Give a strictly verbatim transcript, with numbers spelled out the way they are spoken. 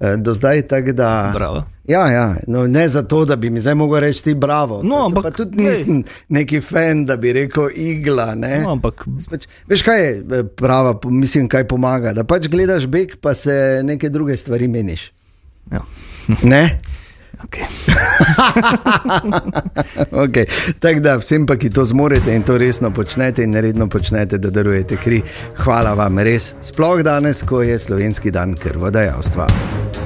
do zdaj, tako da... Bravo. Ja, ja, no, ne zato, da bi mi zdaj mogel reči ti bravo. No, pa, ampak, pa tudi nisem ne. neki fan, da bi rekel igla. Ne? No, ampak... Pač, veš, kaj je prava, mislim, kaj pomaga? Da pač gledaš beg, pa se neke druge stvari meniš. Ja. Ne? Ok. Okay. Tako da vsem pa, ki to zmorete in to resno počnete in neredno počnete, da darujete kri, hvala vam res. Sploh danes, ko je slovenski dan krvodajalstva.